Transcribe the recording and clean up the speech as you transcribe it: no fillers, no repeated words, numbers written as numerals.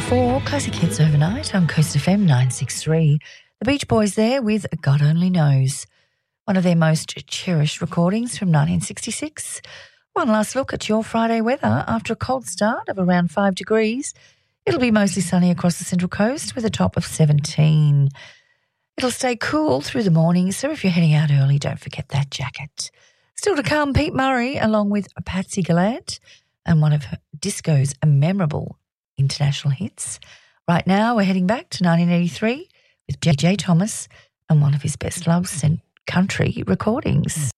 4, Classic Hits Overnight on Coast FM 963. The Beach Boys there with God Only Knows, one of their most cherished recordings from 1966. One last look at your Friday weather. After a cold start of around 5 degrees, it'll be mostly sunny across the Central Coast with a top of 17. It'll stay cool through the morning, so if you're heading out early, don't forget that jacket. Still to come, Pete Murray along with Patsy Gallant and one of disco's memorable international hits. Right now, we're heading back to 1983 with J.J. Thomas and one of his best loved country recordings.